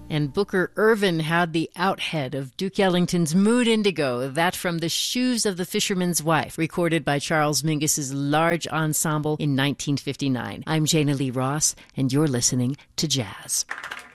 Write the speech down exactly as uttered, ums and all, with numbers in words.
And Booker Ervin had the outhead of Duke Ellington's Mood Indigo, that from The Shoes of the Fisherman's Wife, recorded by Charles Mingus's large ensemble in nineteen fifty-nine. I'm Jana Lee Ross, and you're listening to Jazz.